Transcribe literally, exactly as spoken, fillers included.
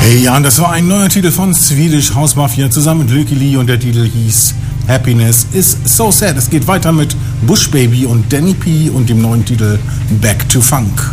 Ja, und das war ein neuer Titel von Swedish House Mafia zusammen mit Lykke Li und der Titel hieß Happiness is So Sad. Es geht weiter mit Bush Baby und Danny P und dem neuen Titel Back to Funk.